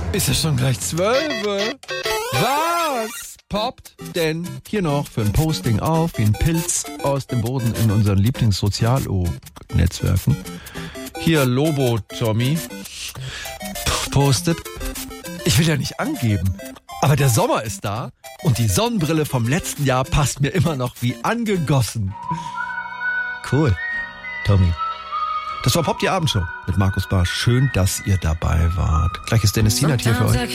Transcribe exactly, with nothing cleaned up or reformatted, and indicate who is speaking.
Speaker 1: Ist ja schon gleich zwölf. Was poppt denn hier noch für ein Posting auf, wie ein Pilz aus dem Boden in unseren Lieblingssozial-Netzwerken? Hier Lobo Tommy postet: Ich will ja nicht angeben, aber der Sommer ist da und die Sonnenbrille vom letzten Jahr passt mir immer noch wie angegossen. Cool, Tommy. Das war Pop die Abendshow mit Markus Barsch. Schön, dass ihr dabei wart. Gleich ist Dennis Sienert hier für euch.